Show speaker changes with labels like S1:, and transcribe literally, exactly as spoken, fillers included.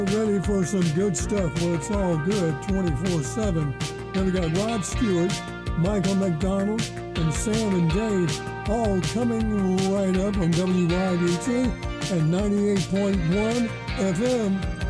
S1: Ready for some good stuff. Well, it's all good twenty-four seven. Then we got Rod Stewart, Michael McDonald, and Sam and Dave all coming right up on W Y D T and ninety-eight point one F M.